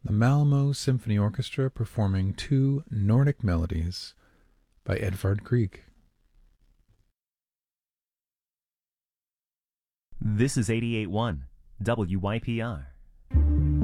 the Malmo Symphony Orchestra performing two Nordic melodies by Edvard Grieg. This is 88.1 WYPR,